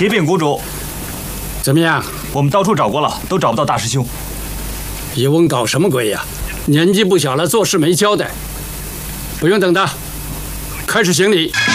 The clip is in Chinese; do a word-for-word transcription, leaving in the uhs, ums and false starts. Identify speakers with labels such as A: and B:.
A: 启禀谷主，
B: 怎么样？
A: 我们到处找过了，都找不到大师兄。
B: 叶翁搞什么鬼呀？年纪不小了，做事没交代。不用等他，开始行礼。